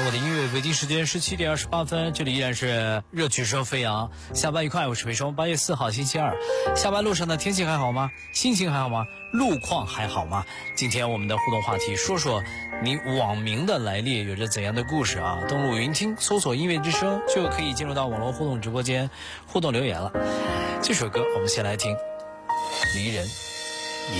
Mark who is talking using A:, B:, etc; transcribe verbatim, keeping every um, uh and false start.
A: 我的音乐，北京时间十七点二十八分，这里依然是热曲声飞扬。下班愉快，我是裴松。八月四号星期二，下班路上的天气还好吗？心情还好吗？路况还好吗？今天我们的互动话题，说说你网名的来历有着怎样的故事啊？登录云听，搜索音乐之声，就可以进入到网络互动直播间互动留言了。这首歌我们先来听《离人》。